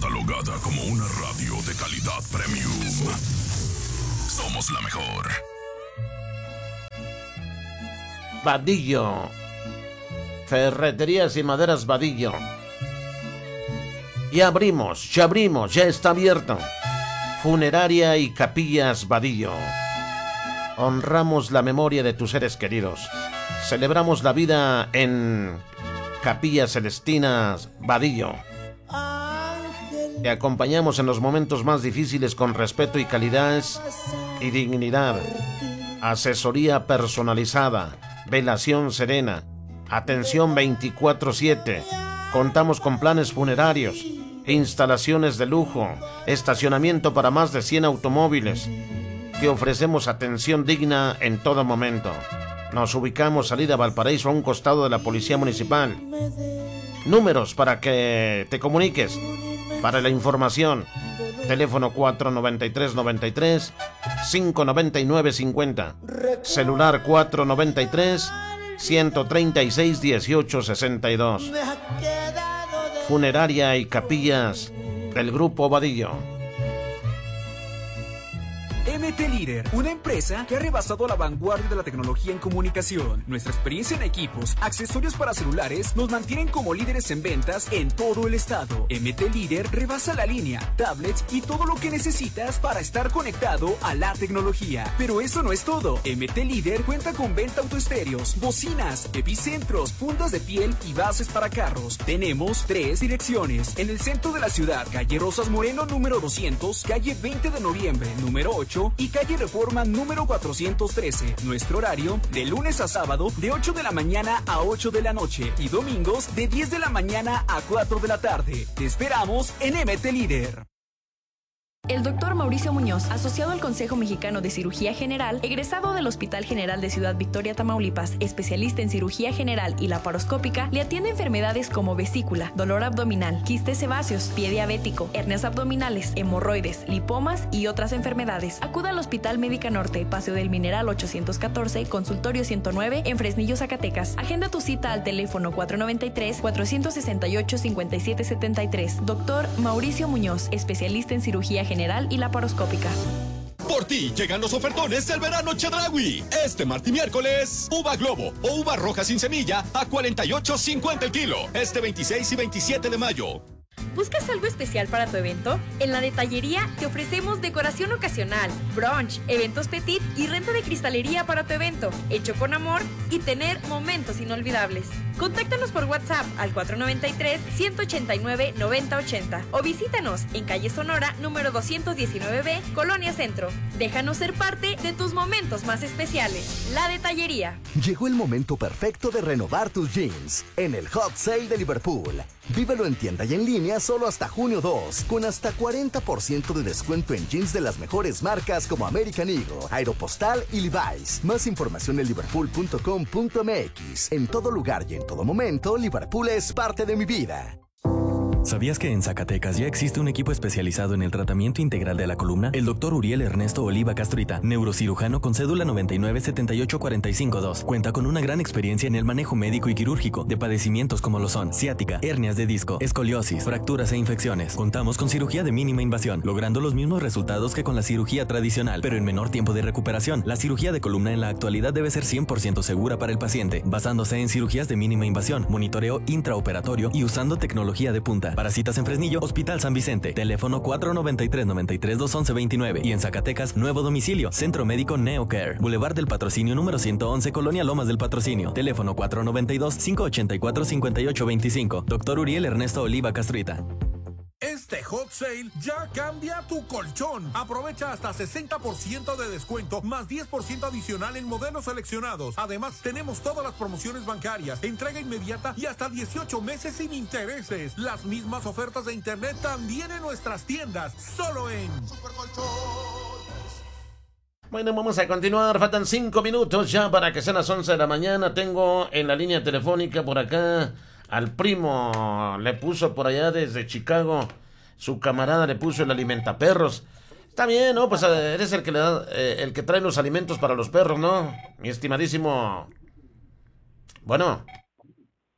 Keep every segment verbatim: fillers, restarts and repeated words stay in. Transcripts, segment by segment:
catalogada como una radio de calidad premium. Somos la mejor. Vadillo. Ferreterías y maderas Vadillo. Ya abrimos, ya abrimos, ya está abierto. Funeraria y capillas Vadillo. Honramos la memoria de tus seres queridos. Celebramos la vida en Capillas Celestinas Vadillo. Te acompañamos en los momentos más difíciles con respeto y calidad y dignidad. Asesoría personalizada, velación serena, atención veinticuatro siete. Contamos con planes funerarios, instalaciones de lujo, estacionamiento para más de cien automóviles. Te ofrecemos atención digna en todo momento. Nos ubicamos salida Valparaíso a un costado de la Policía Municipal. Números para que te comuniques. Para la información, teléfono cuatro noventa y tres noventa y tres, cinco noventa y nueve cincuenta. Celular cuatro noventa y tres, ciento treinta y seis, dieciocho sesenta y dos. Funeraria y capillas del Grupo Vadillo. M T Líder, una empresa que ha rebasado la vanguardia de la tecnología en comunicación. Nuestra experiencia en equipos, accesorios para celulares nos mantienen como líderes en ventas en todo el estado. M T Líder rebasa la línea, tablets y todo lo que necesitas para estar conectado a la tecnología. Pero eso no es todo. M T Líder cuenta con venta autoestéreos, bocinas, epicentros, fundas de piel y bases para carros. Tenemos tres direcciones. En el centro de la ciudad, calle Rosas Moreno número doscientos, calle veinte de noviembre número ocho y calle Reforma número cuatrocientos trece. Nuestro horario de lunes a sábado de ocho de la mañana a ocho de la noche y domingos de diez de la mañana a cuatro de la tarde. Te esperamos en M T Líder. El doctor Mauricio Muñoz, asociado al Consejo Mexicano de Cirugía General, egresado del Hospital General de Ciudad Victoria, Tamaulipas, especialista en cirugía general y laparoscópica, le atiende enfermedades como vesícula, dolor abdominal, quistes sebáceos, pie diabético, hernias abdominales, hemorroides, lipomas y otras enfermedades. Acuda al Hospital Médica Norte, Paseo del Mineral ochocientos catorce, Consultorio ciento nueve, en Fresnillo, Zacatecas. Agenda tu cita al teléfono cuatro noventa y tres, cuatro sesenta y ocho, cincuenta y siete setenta y tres. Doctor Mauricio Muñoz, especialista en cirugía general general y laparoscópica. Por ti llegan los ofertones del verano Chedraui. Este martes y miércoles, uva globo o uva roja sin semilla a cuarenta y ocho cincuenta el kilo. Este veintiséis y veintisiete de mayo. ¿Buscas algo especial para tu evento? En la Detallería te ofrecemos decoración ocasional, brunch, eventos petit y renta de cristalería para tu evento, hecho con amor y tener momentos inolvidables. Contáctanos por WhatsApp al cuatro noventa y tres, ciento ochenta y nueve, noventa ochenta o visítanos en calle Sonora número doscientos diecinueve B, Colonia Centro. Déjanos ser parte de tus momentos más especiales. La Detallería. Llegó el momento perfecto de renovar tus jeans en el Hot Sale de Liverpool. Vívelo en tienda y en línea solo hasta junio dos, con hasta cuarenta por ciento de descuento en jeans de las mejores marcas como American Eagle, Aeropostal y Levi's. Más información en liverpool punto com punto m x. En todo lugar y en todo momento, Liverpool es parte de mi vida. ¿Sabías que en Zacatecas ya existe un equipo especializado en el tratamiento integral de la columna? El doctor Uriel Ernesto Oliva Castruita, neurocirujano con cédula noventa y nueve setenta y ocho cuarenta y cinco dos, cuenta con una gran experiencia en el manejo médico y quirúrgico de padecimientos como lo son ciática, hernias de disco, escoliosis, fracturas e infecciones. Contamos con cirugía de mínima invasión, logrando los mismos resultados que con la cirugía tradicional, pero en menor tiempo de recuperación. La cirugía de columna en la actualidad debe ser cien por ciento segura para el paciente, basándose en cirugías de mínima invasión, monitoreo intraoperatorio y usando tecnología de punta. Para citas en Fresnillo, Hospital San Vicente, teléfono cuatro noventa y tres, noventa y tres, doscientos once, veintinueve y en Zacatecas, nuevo domicilio, Centro Médico NeoCare, Boulevard del Patrocinio número ciento once, Colonia Lomas del Patrocinio, teléfono cuatro noventa y dos, cinco ochenta y cuatro, cincuenta y ocho veinticinco. Doctor Uriel Ernesto Oliva Castruita. Este Hot Sale ya cambia tu colchón. Aprovecha hasta sesenta por ciento de descuento más diez por ciento adicional en modelos seleccionados. Además, tenemos todas las promociones bancarias, entrega inmediata y hasta dieciocho meses sin intereses. Las mismas ofertas de internet también en nuestras tiendas, solo en Supercolchones. Bueno, vamos a continuar. Faltan cinco minutos ya para que sean las once de la mañana. Tengo en la línea telefónica por acá al primo. Le puso por allá desde Chicago. Su camarada le puso el alimentaperros. Está bien, ¿no? Pues eres el que le da, eh, el que trae los alimentos para los perros, ¿no? Mi estimadísimo. Bueno.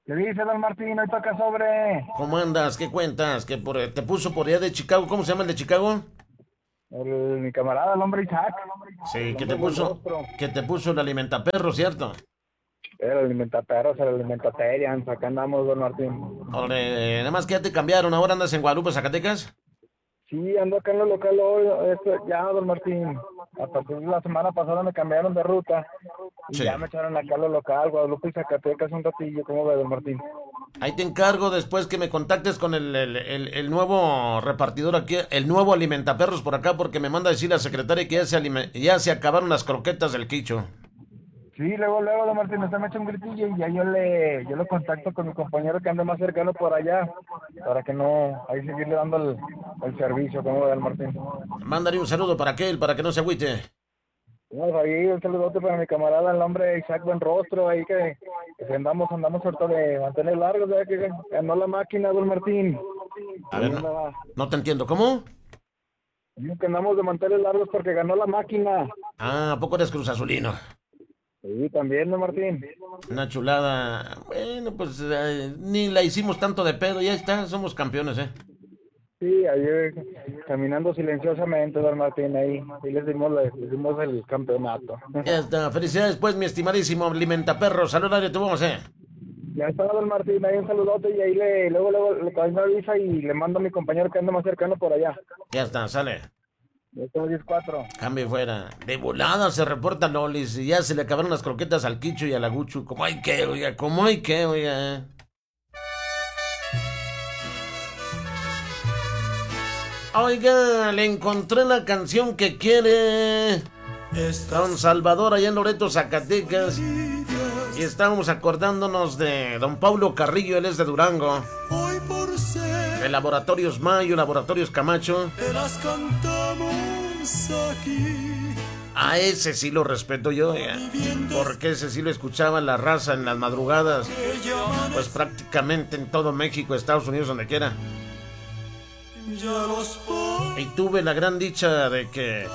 ¿Qué dice, don Martín? Hoy toca sobre... ¿Cómo andas? ¿Qué cuentas? ¿Que por, te puso por allá de Chicago? ¿Cómo se llama el de Chicago? El, mi camarada, el hombre Isaac. Sí, que te puso, que te puso el alimentaperro, ¿cierto? El alimentaperros, el alimentaterians, acá andamos, don Martín. Ole, nada más que ya te cambiaron, ahora andas en Guadalupe, Zacatecas. Sí, ando acá en lo local hoy, esto, ya, don Martín. A partir de la semana pasada me cambiaron de ruta. Y sí, ya me echaron acá a lo local, Guadalupe y Zacatecas un ratillo. ¿Cómo ve, don Martín? Ahí te encargo después que me contactes con el, el, el, el nuevo repartidor aquí, el nuevo alimentaperros por acá, porque me manda a decir la secretaria que ya se, alime, ya se acabaron las croquetas del quicho. Sí, luego, luego, don Martín, usted me echa un gritillo y ya yo le, yo lo contacto con mi compañero que anda más cercano por allá, para que no, ahí seguirle dando el, el servicio, ¿cómo ve, don Martín? Mándale un saludo para aquel, para que no se agüite. Bueno, ahí un saludote para mi camarada, el hombre Isaac Buenrostro, ahí que, que andamos, andamos suelto de mantener largos, ya que ganó la máquina, don Martín. A ver, no, no te entiendo, ¿cómo? Digo que andamos de mantener largos porque ganó la máquina. Ah, ¿a poco eres Cruz Azulino? Sí, también, don Martín. Una chulada. Bueno, pues eh, ni la hicimos tanto de pedo, ya está, somos campeones, ¿eh? Sí, ayer caminando silenciosamente, don Martín, ahí, ahí les dimos, les dimos el campeonato. Ya está, felicidades pues, mi estimadísimo alimentaperro, saludario, te vamos, ¿eh? Ya está, don Martín, ahí un saludote y ahí le, luego, luego, le me avisa y le mando a mi compañero que anda más cercano por allá. Ya está, sale. Ya está, diez cuatro. Cambio fuera. De volada se reporta Lolis y ya se le acabaron las croquetas al Quicho y al Aguchu. ¿Cómo hay que, oiga? ¿Cómo hay que, oiga? Oiga, le encontré la canción que quiere don Salvador allá en Loreto, Zacatecas. Y estábamos acordándonos de don Paulo Carrillo, él es de Durango. De Laboratorios Mayo, Laboratorios Camacho. Las cantamos aquí. A ese sí lo respeto yo, ¿eh? Porque ese sí lo escuchaba la raza en las madrugadas. Pues prácticamente en todo México, Estados Unidos, donde quiera. Y tuve la gran dicha de que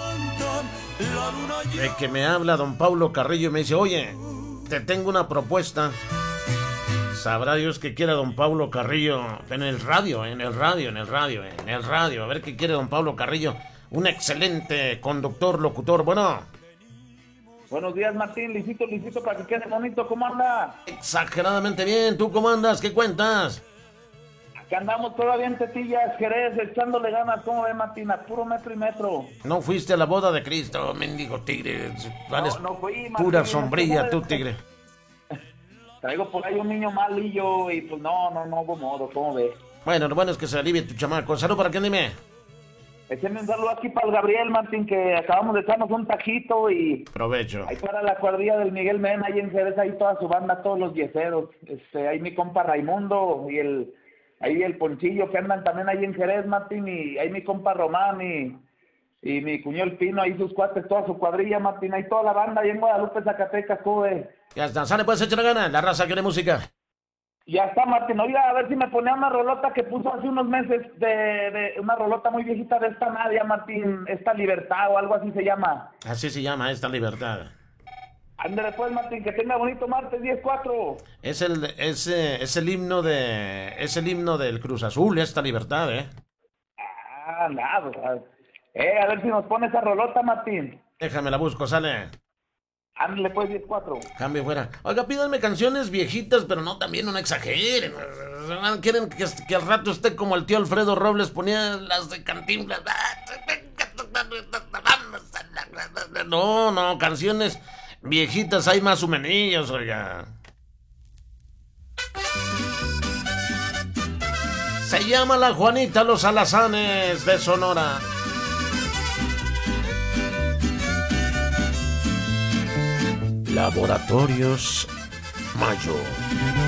de que me habla don Paulo Carrillo y me dice, oye, te tengo una propuesta. Sabrá Dios que quiera don Paulo Carrillo en el radio, en el radio, en el radio, en el radio. A ver qué quiere don Paulo Carrillo. Un excelente conductor, locutor. Bueno. Buenos días, Martín. Lisito, lisito para que quede bonito. ¿Cómo anda? Exageradamente bien. ¿Tú cómo andas? ¿Qué cuentas? Aquí andamos todavía en Tetillas, Jerez, echándole ganas. ¿Cómo ve, Martín? A puro metro y metro. No fuiste a la boda de Cristo, mendigo tigre. Vales no, no fui, Martín, pura sombrilla, tú, tigre. Traigo por ahí un niño malillo y pues no, no, no hubo modo, ¿cómo ves? Bueno, lo bueno es que se alivie tu chamaco. ¿Salud para quién, dime? Échenme un saludo aquí para el Gabriel, Martín, que acabamos de echarnos un tajito y... Provecho. Ahí para la cuadrilla del Miguel Mena, ahí en Jerez, ahí toda su banda, todos los yeseros. Este, ahí mi compa Raimundo y el... Ahí el Ponchillo que andan también ahí en Jerez, Martín, y ahí mi compa Román y... Y mi cuño el Pino, ahí sus cuates, toda su cuadrilla, Martín, ahí toda la banda, ahí en Guadalupe, Zacatecas, joder. Ya está, sale, pues, échale gana, la raza quiere música. Ya está, Martín, oiga, a ver si me ponía una rolota que puso hace unos meses, de, de una rolota muy viejita de esta Nadia, Martín, esta Libertad o algo así se llama. Así se llama, esta Libertad. Ándale pues, Martín, que tenga bonito martes diez cuatro. Es el, es, es el himno de, es el himno del Cruz Azul, esta Libertad, ¿eh? Ah, nada, eh, a ver si nos pone esa rolota, Martín. Déjame la busco, sale. Ándale pues, diez cuatro. Cambio fuera. Oiga, pídanme canciones viejitas, pero no también, no exageren. Quieren que, que al rato esté como el tío Alfredo Robles, ponía las de Cantinflas. No, no, canciones viejitas hay más humenillos, oiga. Se llama la Juanita Los Alazanes de Sonora. Laboratorios Mayo.